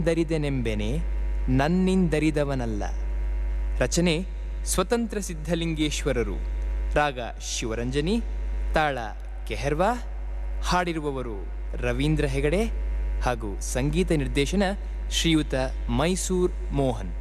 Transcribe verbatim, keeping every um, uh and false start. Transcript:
ದರಿದೆನೆಂಬೆನೆ ನನ್ನಿಂದರಿದವನಲ್ಲ. ರಚನೆ ಸ್ವತಂತ್ರ ಸಿದ್ಧಲಿಂಗೇಶ್ವರರು. ರಾಗ ಶಿವರಂಜನಿ, ತಾಳ ಕೆಹರ್ವಾ. ಹಾಡಿರುವವರು ರವೀಂದ್ರ ಹೆಗಡೆ ಹಾಗೂ ಸಂಗೀತ ನಿರ್ದೇಶನ ಶ್ರೀಯುತ ಮೈಸೂರ್ ಮೋಹನ್.